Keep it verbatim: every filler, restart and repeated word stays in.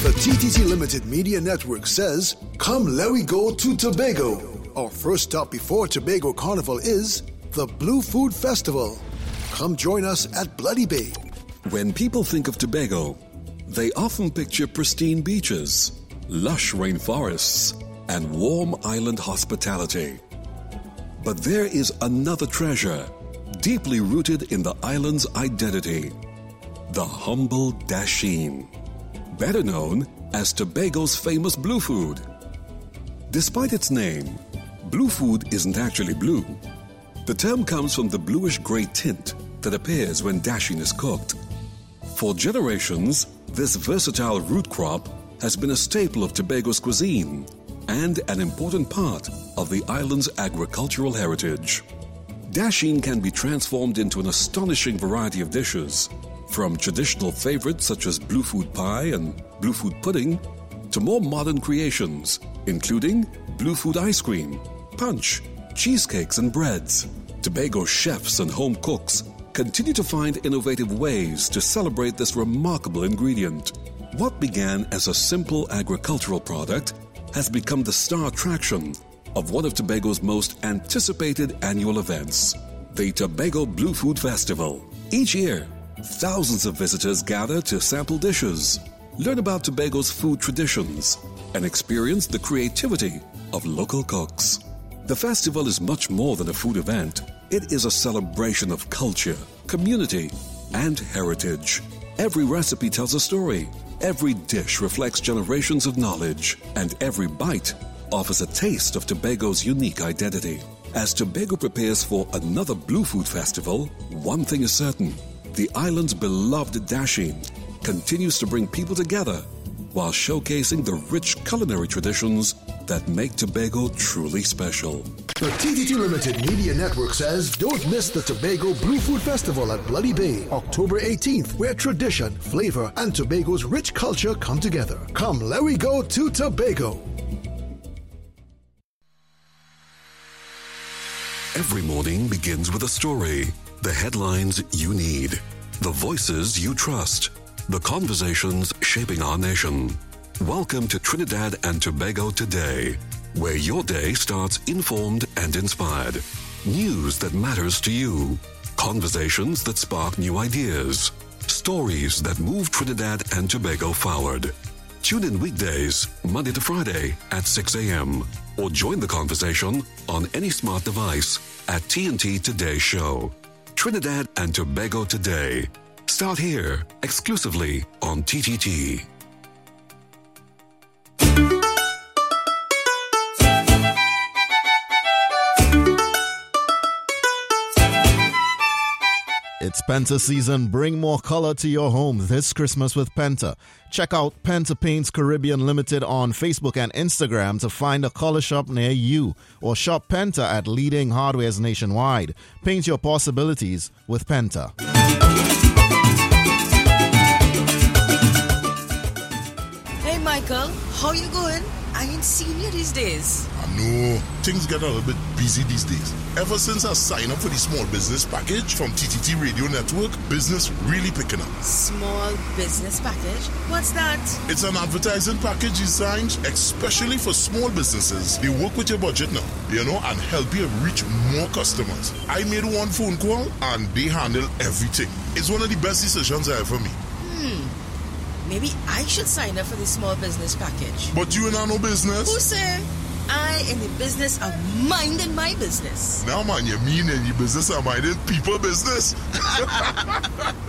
The T T T Limited Media Network says, come let we go to Tobago. Our first stop before Tobago Carnival is the Blue Food Festival. Come join us at Bloody Bay. When people think of Tobago, they often picture pristine beaches, lush rainforests, and warm island hospitality. But there is another treasure deeply rooted in the island's identity, the humble dasheen, better known as Tobago's famous blue food. Despite its name, blue food isn't actually blue. The term comes from the bluish-gray tint that appears when dasheen is cooked. For generations, this versatile root crop has been a staple of Tobago's cuisine and an important part of the island's agricultural heritage. Dasheen can be transformed into an astonishing variety of dishes, from traditional favorites such as blue food pie and blue food pudding to more modern creations, including blue food ice cream, punch, cheesecakes, and breads. Tobago chefs and home cooks continue to find innovative ways to celebrate this remarkable ingredient. What began as a simple agricultural product has become the star attraction of one of Tobago's most anticipated annual events, the Tobago Blue Food Festival. Each year, thousands of visitors gather to sample dishes, learn about Tobago's food traditions, and experience the creativity of local cooks. The festival is much more than a food event. It is a celebration of culture, community, and heritage. Every recipe tells a story. Every dish reflects generations of knowledge, and every bite offers a taste of Tobago's unique identity. As Tobago prepares for another Blue Food Festival, one thing is certain: the island's beloved dasheen continues to bring people together while showcasing the rich culinary traditions that make Tobago truly special. The T T T Limited Media Network says, don't miss the Tobago Blue Food Festival at Bloody Bay, October eighteenth, where tradition, flavor, and Tobago's rich culture come together. Come, let we go to Tobago. Every morning begins with a story. The headlines you need, the voices you trust, the conversations shaping our nation. Welcome to Trinidad and Tobago Today, where your day starts informed and inspired. News that matters to you, conversations that spark new ideas, stories that move Trinidad and Tobago forward. Tune in weekdays, Monday to Friday at six a.m. or join the conversation on any smart device at T N T Today Show. Trinidad and Tobago Today. Start here, exclusively on T T T. It's Penta season. Bring more color to your home this Christmas with Penta. Check out Penta Paints Caribbean Limited on Facebook and Instagram to find a color shop near you, or shop Penta at leading hardwares nationwide. Paint your possibilities with Penta. Hey Michael, how you going? I ain't seen you these days. I know. Things get a little bit busy these days. Ever since I signed up for the small business package from T T T Radio Network, business really picking up. Small business package? What's that? It's an advertising package designed especially for small businesses. They work with your budget now, you know, and help you reach more customers. I made one phone call and they handle everything. It's one of the best decisions I ever made. Hmm. Maybe I should sign up for the small business package. But you ain't no business. Who say? I in the business of minding my business. Now man, you mean in the business of minding people business?